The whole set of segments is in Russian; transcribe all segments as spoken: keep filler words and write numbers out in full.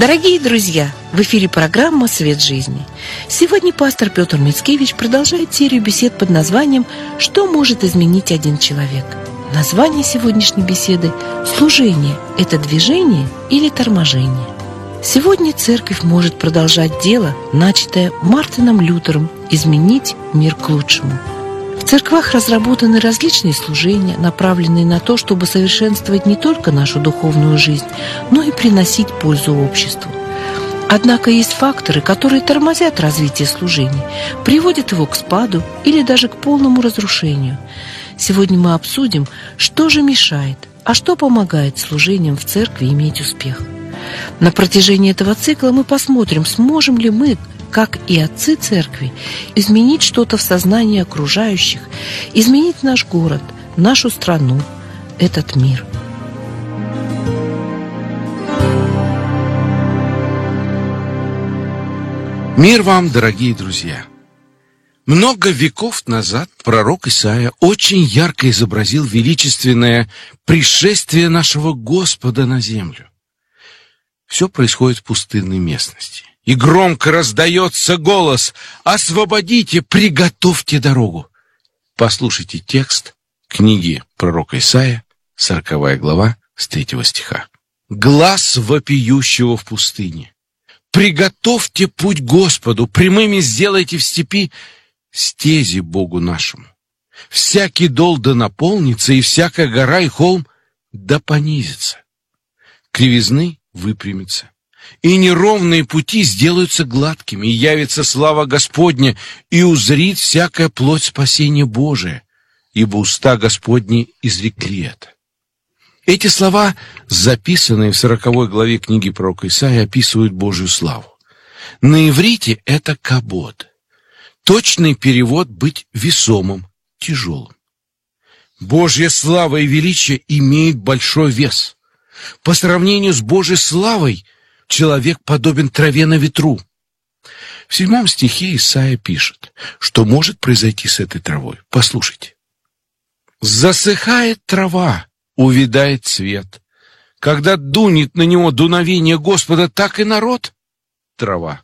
Дорогие друзья, в эфире программа «Свет жизни». Сегодня пастор Петр Мицкевич продолжает серию бесед под названием «Что может изменить один человек?». Название сегодняшней беседы «Служение – это движение или торможение?». Сегодня церковь может продолжать дело, начатое Мартином Лютером, изменить мир к лучшему. В церквах разработаны различные служения, направленные на то, чтобы совершенствовать не только нашу духовную жизнь, но и приносить пользу обществу. Однако есть факторы, которые тормозят развитие служений, приводят его к спаду или даже к полному разрушению. Сегодня мы обсудим, что же мешает, а что помогает служениям в церкви иметь успех. На протяжении этого цикла мы посмотрим, сможем ли мы, как и отцы церкви, изменить что-то в сознании окружающих, изменить наш город, нашу страну, этот мир. Мир вам, дорогие друзья! Много веков назад пророк Исаия очень ярко изобразил величественное пришествие нашего Господа на землю. Все происходит в пустынной местности. И громко раздается голос: «Освободите, приготовьте дорогу». Послушайте текст книги пророка Исаия, сороковая глава, с третьего стиха. «Глас вопиющего в пустыне: приготовьте путь Господу, прямыми сделайте в степи стези Богу нашему. Всякий дол да наполнится, и всякая гора и холм да понизится. Кривизны выпрямятся, и неровные пути сделаются гладкими, и явится слава Господня, и узрит всякая плоть спасения Божия, ибо уста Господни изрекли это». Эти слова, записанные в сороковой главе книги пророка Исаии, описывают Божью славу. На иврите это кабод. Точный перевод — быть весомым, тяжелым. Божья слава и величие имеют большой вес. По сравнению с Божьей славой человек подобен траве на ветру. В седьмом стихе Исаия пишет, что может произойти с этой травой. Послушайте. «Засыхает трава, увядает цвет. Когда дунет на него дуновение Господа, так и народ — трава».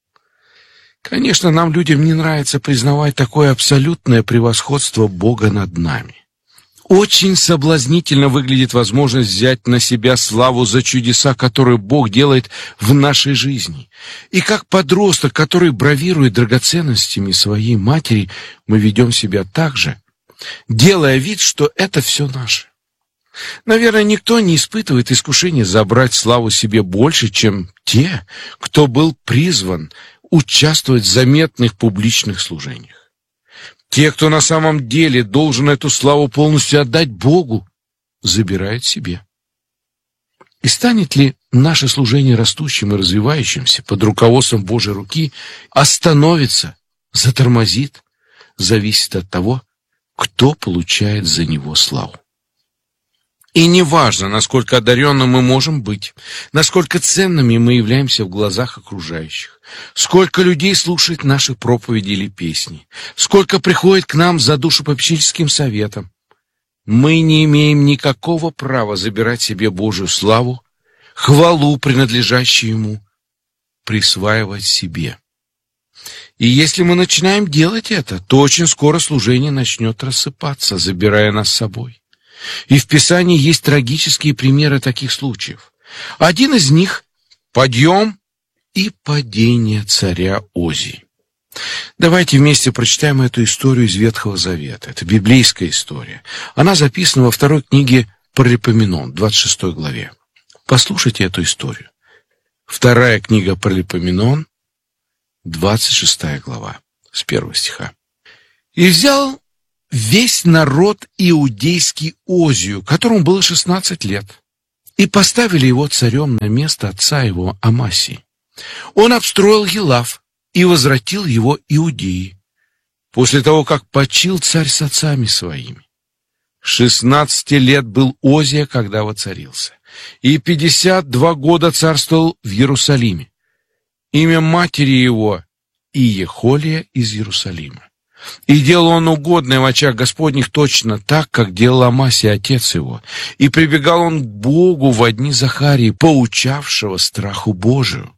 Конечно, нам, людям, не нравится признавать такое абсолютное превосходство Бога над нами. Очень соблазнительно выглядит возможность взять на себя славу за чудеса, которые Бог делает в нашей жизни. И как подросток, который бравирует драгоценностями своей матери, мы ведем себя так же, делая вид, что это все наше. Наверное, никто не испытывает искушения забрать славу себе больше, чем те, кто был призван участвовать в заметных публичных служениях. Те, кто на самом деле должен эту славу полностью отдать Богу, забирают себе. И станет ли наше служение растущим и развивающимся под руководством Божьей руки, остановится, затормозит, зависит от того, кто получает за него славу. И неважно, насколько одаренным мы можем быть, насколько ценными мы являемся в глазах окружающих, сколько людей слушает наши проповеди или песни, сколько приходит к нам за душепопечительским советом, мы не имеем никакого права забирать себе Божью славу, хвалу, принадлежащую Ему, присваивать себе. И если мы начинаем делать это, то очень скоро служение начнет рассыпаться, забирая нас с собой. И в Писании есть трагические примеры таких случаев. Один из них — подъем и падение царя Озии. Давайте вместе прочитаем эту историю из Ветхого Завета. Это библейская история. Она записана во второй книге Паралипоменон, двадцать шестой главе. Послушайте эту историю. Вторая книга Паралипоменон, двадцать шестая глава, с первого стиха. «И взял весь народ иудейский Озию, которому было шестнадцать лет, и поставили его царем на место отца его Амасии. Он обстроил Елав и возвратил его Иудеи, после того, как почил царь с отцами своими. Шестнадцати лет был Озия, когда воцарился, и пятьдесят два года царствовал в Иерусалиме. Имя матери его Иехолия из Иерусалима. И делал он угодное в очах Господних точно так, как делал Амасия, отец его. И прибегал он к Богу во дни Захарии, поучавшего страху Божию.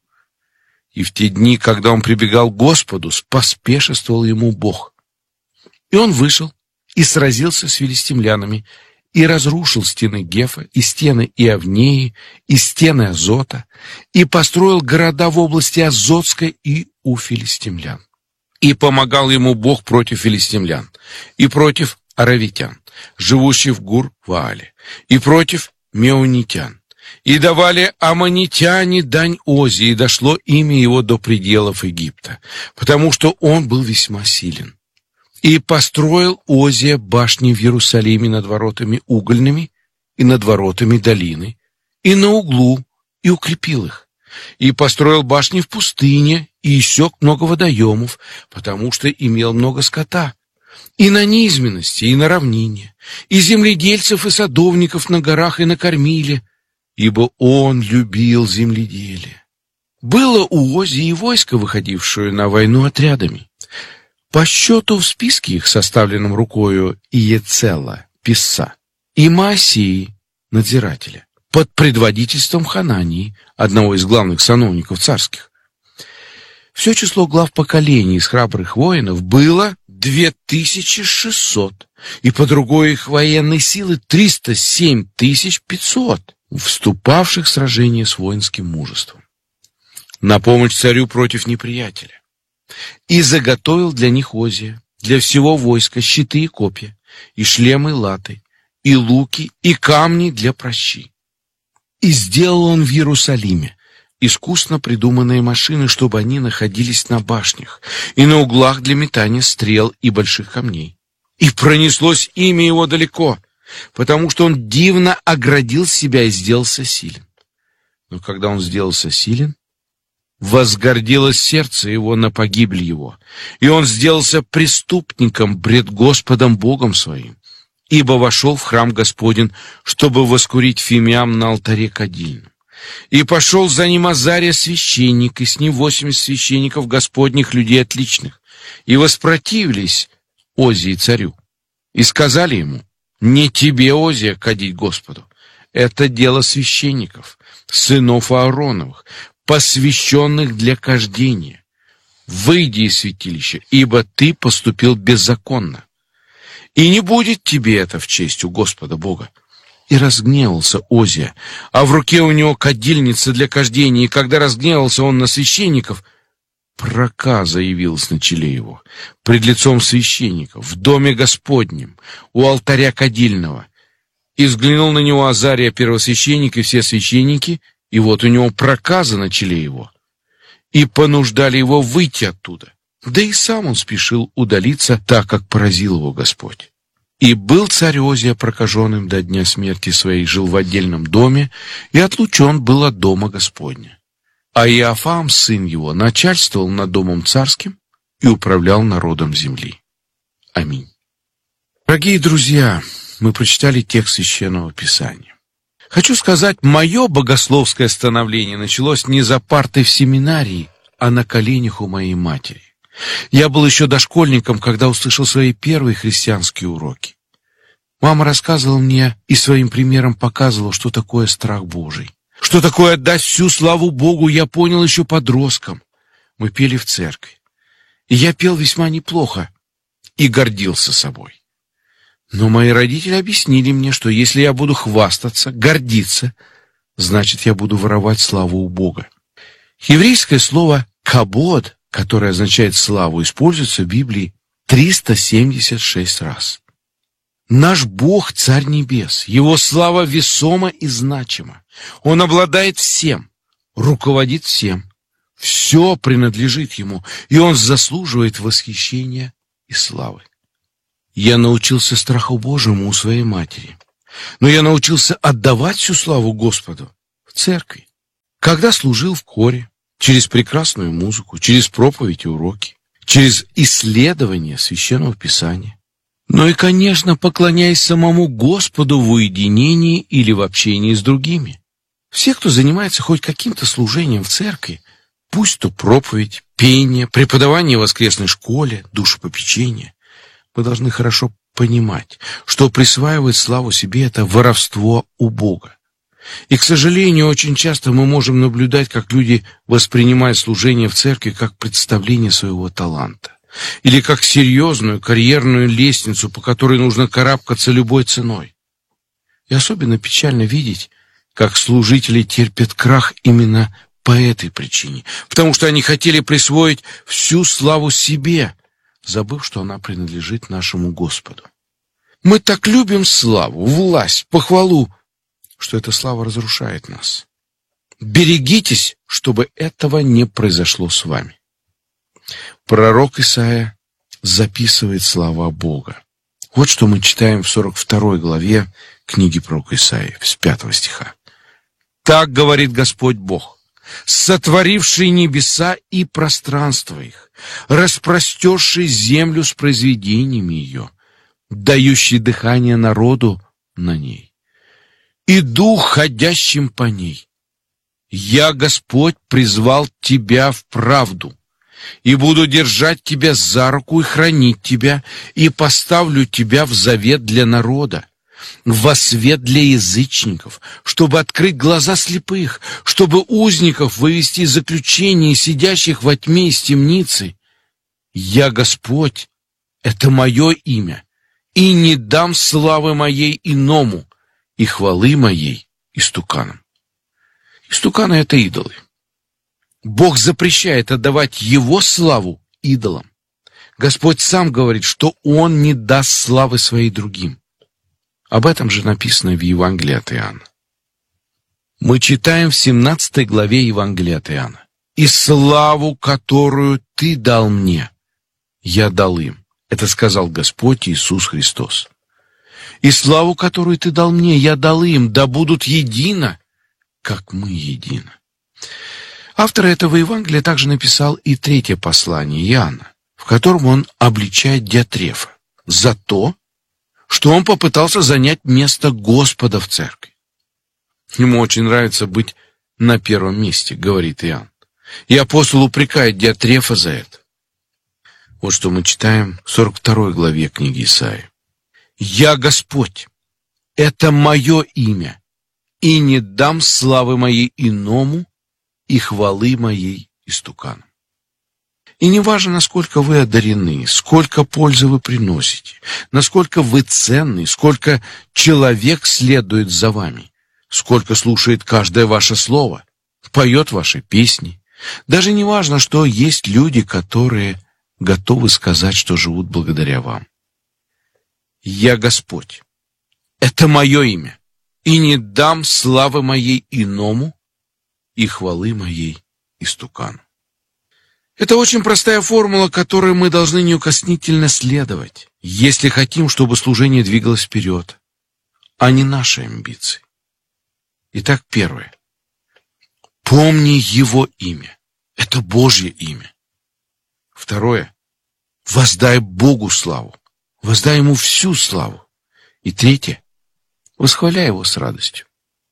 И в те дни, когда он прибегал к Господу, споспешествовал ему Бог. И он вышел и сразился с филистимлянами, и разрушил стены Гефа, и стены Иавнеи, и стены Азота, и построил города в области Азотской и у филистимлян. И помогал ему Бог против филистимлян, и против аравитян, живущих в Гур-Ваале, и против меонитян. И давали аммонитяне дань Ози, и дошло имя его до пределов Египта, потому что он был весьма силен. И построил Озия башни в Иерусалиме над воротами угольными и над воротами долины, и на углу, и укрепил их. И построил башни в пустыне, и иссек много водоемов, потому что имел много скота, и на низменности, и на равнине, и земледельцев, и садовников на горах, и на кормиле, ибо он любил земледелие. Было у Озии и войско, выходившее на войну отрядами. По счету в списке их, составленном рукою Иецела, писца, и Маасии, надзирателя, под предводительством Ханании, одного из главных сановников царских. Все число глав поколений из храбрых воинов было две тысячи шестьсот, и по другой их военной силы триста семь тысяч пятьсот, вступавших в сражение с воинским мужеством, на помощь царю против неприятеля. И заготовил для них Озия, для всего войска, щиты и копья, и шлемы и латы, и луки, и камни для пращи. И сделал он в Иерусалиме искусно придуманные машины, чтобы они находились на башнях и на углах для метания стрел и больших камней. И пронеслось имя его далеко, потому что он дивно оградил себя и сделался силен. Но когда он сделался силен, возгордилось сердце его на погибель его, и он сделался преступником пред Господом Богом своим, ибо вошел в храм Господень, чтобы воскурить фимиам на алтаре кадильном. И пошел за ним Азария священник, и с ним восемьдесят священников Господних, людей отличных, и воспротивились Озии царю, и сказали ему: «Не тебе, Озия, кадить Господу, это дело священников, сынов Аароновых, посвященных для кождения. Выйди из святилища, ибо ты поступил беззаконно. И не будет тебе это в честь у Господа Бога». И разгневался Озия, а в руке у него кадильница для кождения, и когда разгневался он на священников, проказа явилась на челе его, пред лицом священников, в доме Господнем, у алтаря кадильного. И взглянул на него Азария первосвященник и все священники, и вот у него проказа на челе его, и понуждали его выйти оттуда. Да и сам он спешил удалиться, так как поразил его Господь. И был царь Озия прокаженным до дня смерти своей, жил в отдельном доме, и отлучен был от дома Господня. А Иофам, сын его, начальствовал над домом царским и управлял народом земли. Аминь. Дорогие друзья, мы прочитали текст Священного Писания. Хочу сказать, мое богословское становление началось не за партой в семинарии, а на коленях у моей матери. Я был еще дошкольником, когда услышал свои первые христианские уроки. Мама рассказывала мне и своим примером показывала, что такое страх Божий. Что такое отдать всю славу Богу, я понял еще подростком. Мы пели в церкви. И я пел весьма неплохо и гордился собой. Но мои родители объяснили мне, что если я буду хвастаться, гордиться, значит, я буду воровать славу у Бога. Еврейское слово «кабод», которое означает «славу», используется в Библии триста семьдесят шесть раз. Наш Бог — Царь Небес. Его слава весома и значима. Он обладает всем, руководит всем. Все принадлежит Ему, и Он заслуживает восхищения и славы. Я научился страху Божьему у своей матери, но я научился отдавать всю славу Господу в церкви, когда служил в хоре, через прекрасную музыку, через проповедь и уроки, через исследование Священного Писания. Но и, конечно, поклоняясь самому Господу в уединении или в общении с другими. Все, кто занимается хоть каким-то служением в церкви, пусть то проповедь, пение, преподавание в воскресной школе, душепопечение, Мы должны хорошо понимать, что присваивать славу себе — это воровство у Бога. И, к сожалению, очень часто мы можем наблюдать, как люди воспринимают служение в церкви как представление своего таланта или как серьезную карьерную лестницу, по которой нужно карабкаться любой ценой. И особенно печально видеть, как служители терпят крах именно по этой причине, потому что они хотели присвоить всю славу себе, забыв, что она принадлежит нашему Господу. Мы так любим славу, власть, похвалу, что эта слава разрушает нас. Берегитесь, чтобы этого не произошло с вами. Пророк Исаия записывает слова Бога. Вот что мы читаем в сорок второй главе книги пророка Исаии, с пятого стиха. «Так говорит Господь Бог, сотворивший небеса и пространство их, распростерший землю с произведениями ее, дающий дыхание народу на ней, и дух, ходящим по ней. Я, Господь, призвал тебя в правду, и буду держать тебя за руку и хранить тебя, и поставлю тебя в завет для народа, во свет для язычников, чтобы открыть глаза слепых, чтобы узников вывести из заключения, сидящих во тьме из темницы. Я, Господь, это мое имя, и не дам славы моей иному, и хвалы моей истуканам». Истуканы — это идолы. Бог запрещает отдавать Его славу идолам. Господь сам говорит, что Он не даст славы своей другим. Об этом же написано в Евангелии от Иоанна. Мы читаем в семнадцатой главе Евангелия от Иоанна. «И славу, которую Ты дал мне, я дал им». Это сказал Господь Иисус Христос. «И славу, которую Ты дал мне, я дал им, да будут едино, как мы едино». Автор этого Евангелия также написал и третье послание Иоанна, в котором он обличает Диотрефа за то, что он попытался занять место Господа в церкви. Ему очень нравится быть на первом месте, говорит Иоанн. И апостол упрекает Диотрефа за это. Вот что мы читаем в сорок второй главе книги Исаии. «Я Господь, это мое имя, и не дам славы моей иному, и хвалы моей истуканам». И не важно, насколько вы одарены, сколько пользы вы приносите, насколько вы ценны, сколько человек следует за вами, сколько слушает каждое ваше слово, поет ваши песни. Даже не важно, что есть люди, которые готовы сказать, что живут благодаря вам. Я Господь, это мое имя, и не дам славы моей иному, и хвалы моей истукану. Это очень простая формула, которой мы должны неукоснительно следовать, если хотим, чтобы служение двигалось вперед, а не наши амбиции. Итак, первое. Помни Его имя. Это Божье имя. Второе. Воздай Богу славу. Воздай Ему всю славу. И третье. Восхваляй Его с радостью.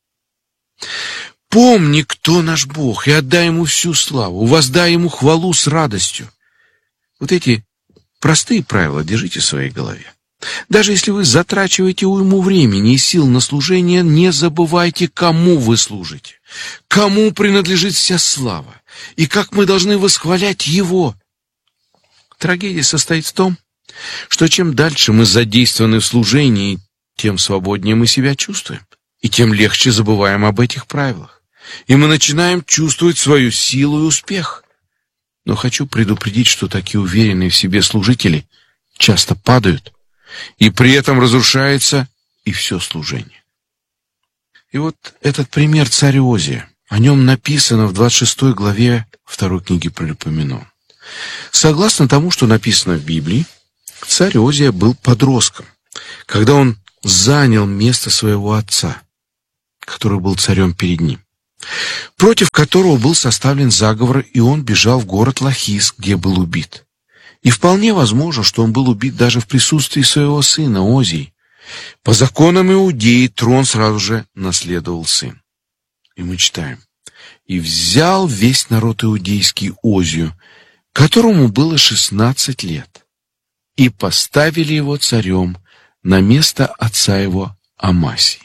Помни, кто наш Бог, и отдай Ему всю славу, воздай Ему хвалу с радостью. Вот эти простые правила держите в своей голове. Даже если вы затрачиваете уйму времени и сил на служение, не забывайте, кому вы служите, кому принадлежит вся слава, и как мы должны восхвалять Его. Трагедия состоит в том, что чем дальше мы задействованы в служении, тем свободнее мы себя чувствуем, и тем легче забываем об этих правилах. И мы начинаем чувствовать свою силу и успех. Но хочу предупредить, что такие уверенные в себе служители часто падают, и при этом разрушается и все служение. И вот этот пример царя Озия. О нем написано в двадцать шестой главе второй книги Паралипоменон. Согласно тому, что написано в Библии, царь Озия был подростком, когда он занял место своего отца, который был царем перед ним, против которого был составлен заговор, и он бежал в город Лахис, где был убит. И вполне возможно, что он был убит даже в присутствии своего сына Озии. По законам Иудеи трон сразу же наследовал сын. И мы читаем: «И взял весь народ иудейский Озию, которому было шестнадцать лет, и поставили его царем на место отца его Амасии.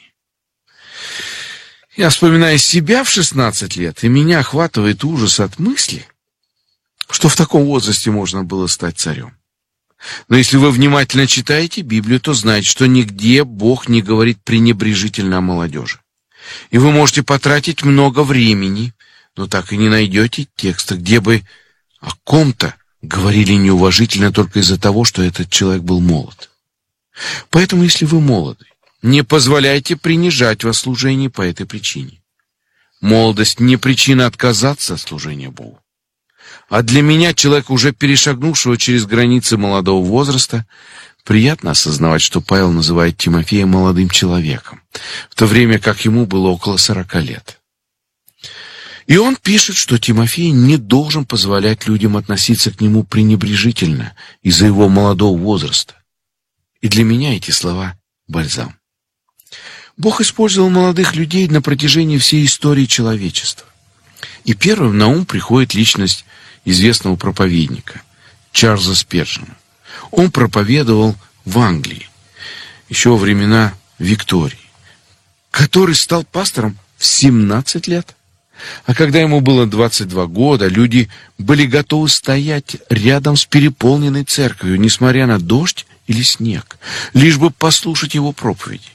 Я вспоминаю себя в шестнадцать лет, и меня охватывает ужас от мысли, что в таком возрасте можно было стать царем. Но если вы внимательно читаете Библию, то знаете, что нигде Бог не говорит пренебрежительно о молодежи. И вы можете потратить много времени, но так и не найдете текста, где бы о ком-то говорили неуважительно только из-за того, что этот человек был молод. Поэтому, если вы молоды, не позволяйте принижать вас в служении по этой причине. Молодость не причина отказаться от служения Богу. А для меня, человека, уже перешагнувшего через границы молодого возраста, приятно осознавать, что Павел называет Тимофея молодым человеком, в то время как ему было около сорока лет. И он пишет, что Тимофей не должен позволять людям относиться к нему пренебрежительно из-за его молодого возраста. И для меня эти слова — бальзам. Бог использовал молодых людей на протяжении всей истории человечества. И первым на ум приходит личность известного проповедника Чарльза Спержена. Он проповедовал в Англии еще во времена Виктории, который стал пастором в семнадцать лет. А когда ему было двадцать два года, люди были готовы стоять рядом с переполненной церковью, несмотря на дождь или снег, лишь бы послушать его проповеди.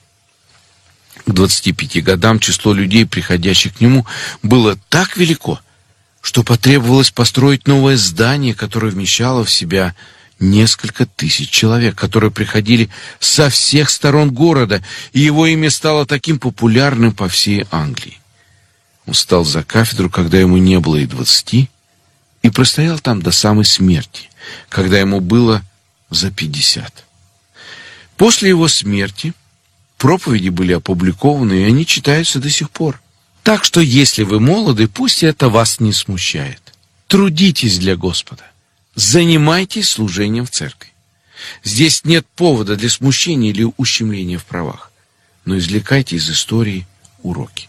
К двадцати пяти годам число людей, приходящих к нему, было так велико, что потребовалось построить новое здание, которое вмещало в себя несколько тысяч человек, которые приходили со всех сторон города, и его имя стало таким популярным по всей Англии. Он встал за кафедру, когда ему не было и двадцати, и простоял там до самой смерти, когда ему было за пятьдесят. После его смерти проповеди были опубликованы, и они читаются до сих пор. Так что, если вы молоды, пусть это вас не смущает. Трудитесь для Господа. Занимайтесь служением в церкви. Здесь нет повода для смущения или ущемления в правах, но извлекайте из истории уроки.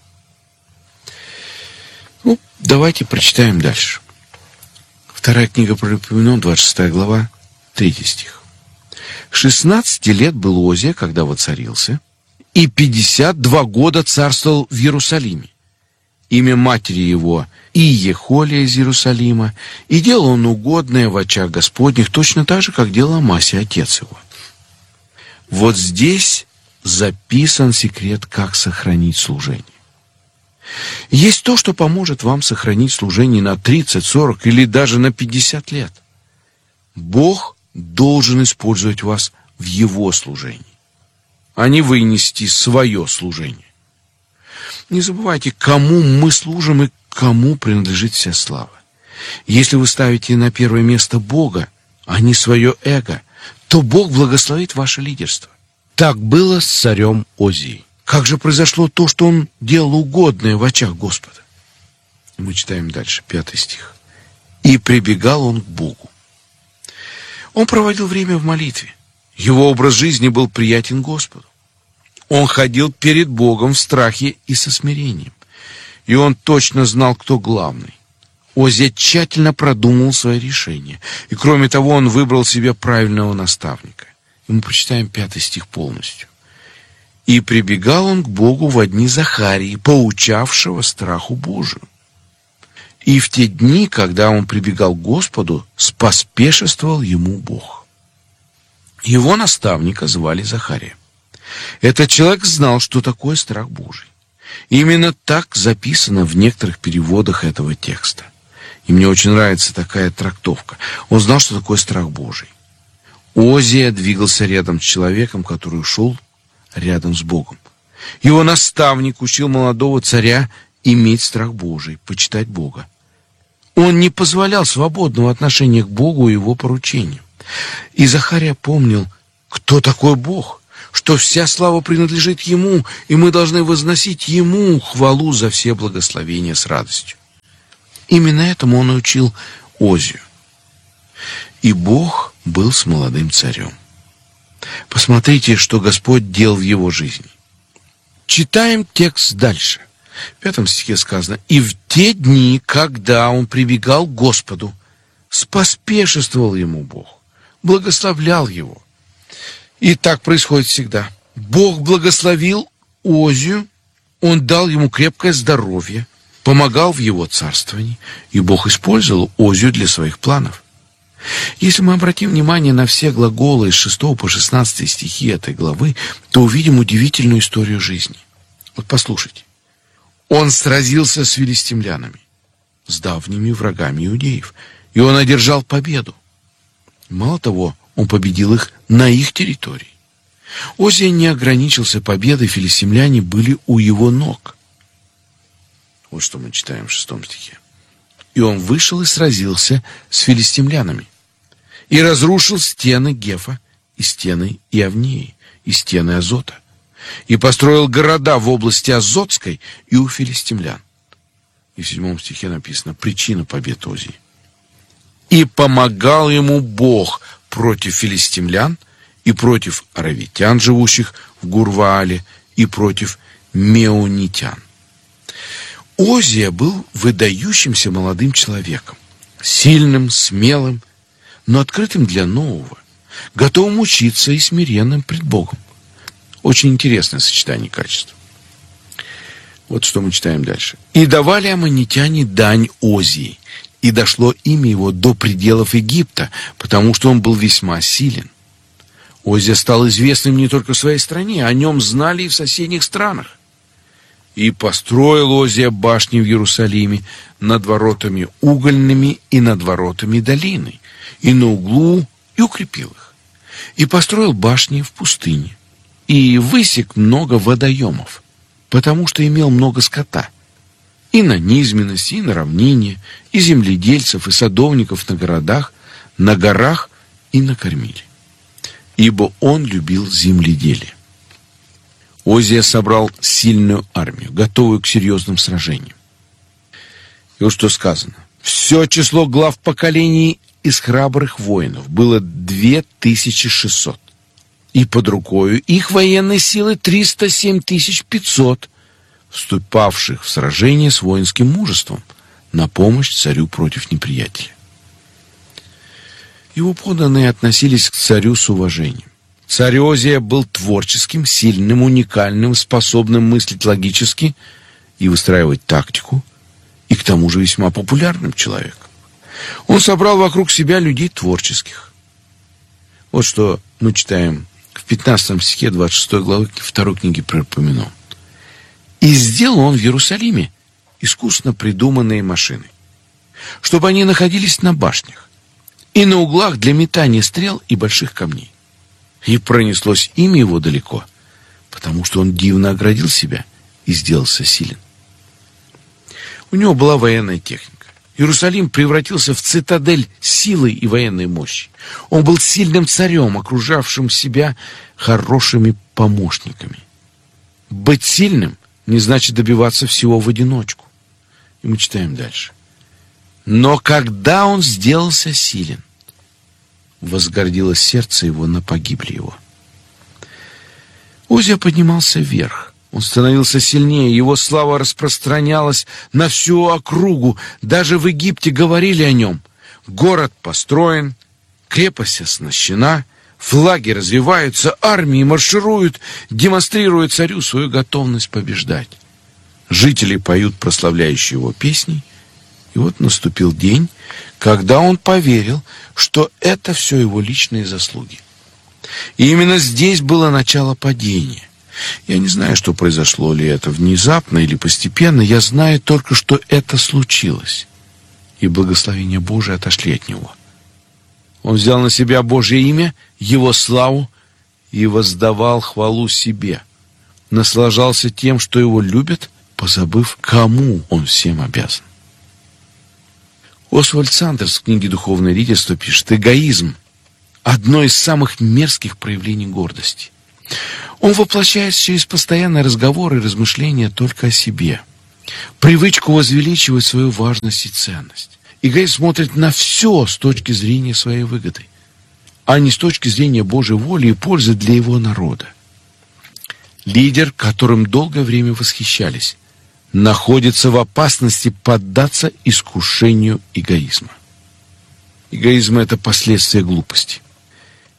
Ну, давайте прочитаем дальше. Вторая книга Паралипоменон, двадцать шестая глава, третий стих. шестнадцати лет был Озия, когда воцарился, и пятьдесят два года царствовал в Иерусалиме. Имя матери его Иехолия из Иерусалима, и делал он угодное в очах Господних, точно так же, как делал Амасия, отец его. Вот здесь записан секрет, как сохранить служение. Есть то, что поможет вам сохранить служение на тридцать, сорок или даже на пятьдесят лет. Бог должен использовать вас в Его служении, а не вынести свое служение. Не забывайте, кому мы служим и кому принадлежит вся слава. Если вы ставите на первое место Бога, а не свое эго, то Бог благословит ваше лидерство. Так было с царем Озией. Как же произошло то, что он делал угодное в очах Господа? Мы читаем дальше, пятый стих. «И прибегал он к Богу». Он проводил время в молитве. Его образ жизни был приятен Господу. Он ходил перед Богом в страхе и со смирением. И он точно знал, кто главный. Озия тщательно продумал свои решения. И кроме того, он выбрал себе правильного наставника. И мы прочитаем пятый стих полностью. «И прибегал он к Богу во дни Захарии, поучавшего страху Божию. И в те дни, когда он прибегал к Господу, споспешествовал ему Бог». Его наставника звали Захария. Этот человек знал, что такое страх Божий. Именно так записано в некоторых переводах этого текста. И мне очень нравится такая трактовка. Он знал, что такое страх Божий. Озия двигался рядом с человеком, который ушел рядом с Богом. Его наставник учил молодого царя иметь страх Божий, почитать Бога. Он не позволял свободного отношения к Богу и его поручениям. И Захария помнил, кто такой Бог, что вся слава принадлежит Ему, и мы должны возносить Ему хвалу за все благословения с радостью. Именно этому он учил Озию. И Бог был с молодым царем. Посмотрите, что Господь делал в его жизни. Читаем текст дальше. В пятом стихе сказано: «И в те дни, когда он прибегал к Господу, споспешествовал ему Бог». благословлял его. И так происходит всегда. Бог благословил Озию, Он дал ему крепкое здоровье, помогал в его царствовании, и Бог использовал Озию для своих планов. Если мы обратим внимание на все глаголы из шестого по шестнадцатый стихи этой главы, то увидим удивительную историю жизни. Вот послушайте. Он сразился с филистимлянами, с давними врагами иудеев, и он одержал победу. Мало того, он победил их на их территории. Озия не ограничился победой, филистимляне были у его ног. Вот что мы читаем в шестом стихе. И он вышел и сразился с филистимлянами, и разрушил стены Гефа, и стены Иавнеи, и стены Азота, и построил города в области Азотской и у филистимлян. И в седьмом стихе написано причина побед Озии. И помогал ему Бог против филистимлян и против аравитян, живущих в Гурваале, и против меонитян. Озия был выдающимся молодым человеком, сильным, смелым, но открытым для нового, готовым учиться и смиренным пред Богом. Очень интересное сочетание качеств. Вот что мы читаем дальше. «И давали аммонитяне дань Озии, и дошло имя его до пределов Египта, потому что он был весьма силен. Озия стал известным не только в своей стране, о нем знали и в соседних странах. И построил Озия башни в Иерусалиме над воротами угольными и над воротами долины, и на углу, и укрепил их. И построил башни в пустыне, и высек много водоемов, потому что имел много скота, и на низменности, и на равнине, и земледельцев, и садовников на городах, на горах и на кормиле. Ибо он любил земледелие. Озия собрал сильную армию, готовую к серьезным сражениям. И вот что сказано. Все число глав поколений из храбрых воинов было две тысячи шестьсот. И под рукою их военной силы триста семь тысяч пятьсот, вступавших в сражение с воинским мужеством на помощь царю против неприятеля. Его подданные относились к царю с уважением. Царь Озия был творческим, сильным, уникальным, способным мыслить логически и выстраивать тактику, и к тому же весьма популярным человеком. Он собрал вокруг себя людей творческих. Вот что мы читаем в пятнадцатом стихе двадцать шестой главы второй книги Паралипоменон. «И сделал он в Иерусалиме искусно придуманные машины, чтобы они находились на башнях и на углах для метания стрел и больших камней. И пронеслось имя его далеко, потому что он дивно оградил себя и сделался силен». У него была военная техника. Иерусалим превратился в цитадель силы и военной мощи. Он был сильным царем, окружавшим себя хорошими помощниками. Быть сильным не значит добиваться всего в одиночку. И мы читаем дальше. «Но когда он сделался силен, возгордилось сердце его на погибли его». Озия поднимался вверх. Он становился сильнее, его слава распространялась на всю округу. Даже в Египте говорили о нем. Город построен, крепость оснащена, флаги развиваются, армии маршируют, демонстрируя царю свою готовность побеждать. Жители поют прославляющие его песни. И вот наступил день, когда он поверил, что это все его личные заслуги. И именно здесь было начало падения. Я не знаю, что произошло, ли это внезапно или постепенно. Я знаю только, что это случилось. И благословения Божие отошли от него. Он взял на себя Божье имя, его славу, и воздавал хвалу себе. Наслаждался тем, что его любят, позабыв, кому он всем обязан. Освальд Сандерс в книге «Духовное лидерство» пишет: эгоизм – одно из самых мерзких проявлений гордости. Он воплощается через постоянные разговоры и размышления только о себе. Привычку возвеличивать свою важность и ценность. Эгоист смотрит на все с точки зрения своей выгоды, а не с точки зрения Божьей воли и пользы для его народа. Лидер, которым долгое время восхищались, находится в опасности поддаться искушению эгоизма. Эгоизм – это последствие глупости.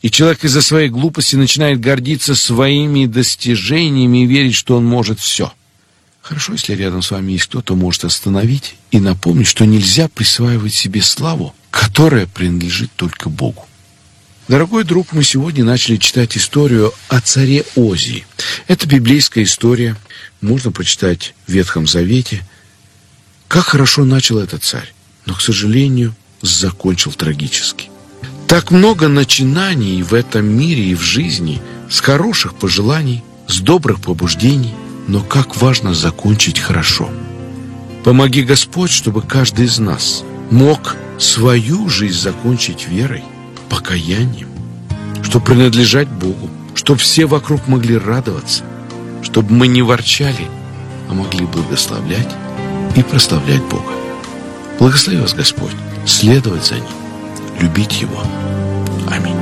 И человек из-за своей глупости начинает гордиться своими достижениями и верить, что он может все. Хорошо, если рядом с вами есть кто-то, может остановить и напомнить, что нельзя присваивать себе славу, которая принадлежит только Богу. Дорогой друг, мы сегодня начали читать историю о царе Озии. Это библейская история, можно прочитать в Ветхом Завете. Как хорошо начал этот царь, но, к сожалению, закончил трагически. Так много начинаний в этом мире и в жизни, с хороших пожеланий, с добрых побуждений, но как важно закончить хорошо. Помоги, Господь, чтобы каждый из нас мог свою жизнь закончить верой, покаянием, чтобы принадлежать Богу, чтобы все вокруг могли радоваться, чтобы мы не ворчали, а могли благословлять и прославлять Бога. Благослови вас, Господь, следовать за Ним, любить Его. Аминь.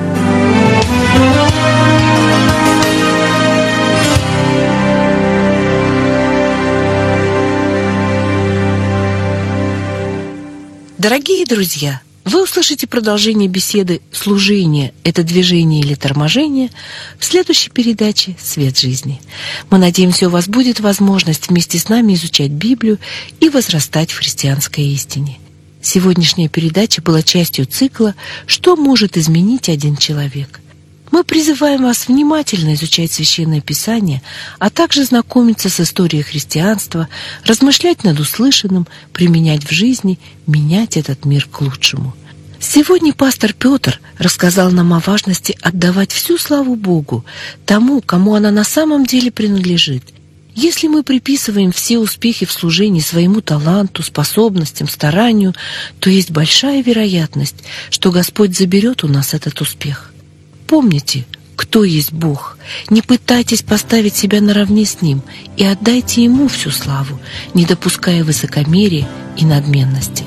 Дорогие друзья, вы услышите продолжение беседы «Служение – это движение или торможение» в следующей передаче «Свет жизни». Мы надеемся, у вас будет возможность вместе с нами изучать Библию и возрастать в христианской истине. Сегодняшняя передача была частью цикла «Что может изменить один человек?». Мы призываем вас внимательно изучать Священное Писание, а также знакомиться с историей христианства, размышлять над услышанным, применять в жизни, менять этот мир к лучшему. Сегодня пастор Петр рассказал нам о важности отдавать всю славу Богу, тому, кому она на самом деле принадлежит. Если мы приписываем все успехи в служении своему таланту, способностям, старанию, то есть большая вероятность, что Господь заберет у нас этот успех. Помните, кто есть Бог. Не пытайтесь поставить себя наравне с Ним и отдайте Ему всю славу, не допуская высокомерия и надменности.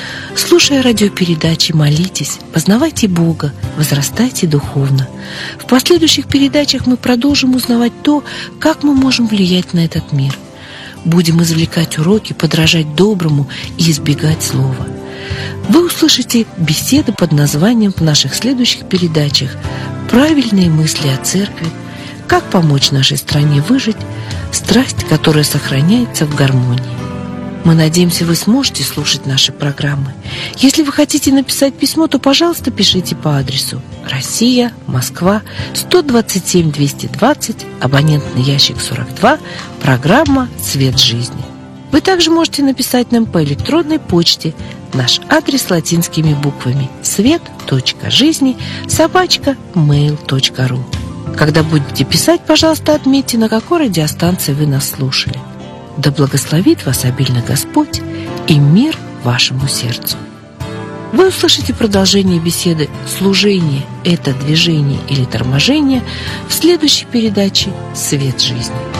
Слушая радиопередачи, молитесь, познавайте Бога, возрастайте духовно. В последующих передачах мы продолжим узнавать то, как мы можем влиять на этот мир. Будем извлекать уроки, подражать доброму и избегать злого. Вы услышите беседы под названием в наших следующих передачах «Правильные мысли о церкви», «Как помочь нашей стране выжить», «Страсть, которая сохраняется в гармонии». Мы надеемся, вы сможете слушать наши программы. Если вы хотите написать письмо, то, пожалуйста, пишите по адресу Россия, Москва, сто двадцать семь двести двадцать, абонентный ящик сорок два, программа «Свет жизни». Вы также можете написать нам по электронной почте. Наш адрес латинскими буквами свет точка жизни собака мейл точка ру. Когда будете писать, пожалуйста, отметьте, на какой радиостанции вы нас слушали. Да благословит вас обильно Господь и мир вашему сердцу. Вы услышите продолжение беседы «Служение – это движение или торможение» в следующей передаче «Свет жизни».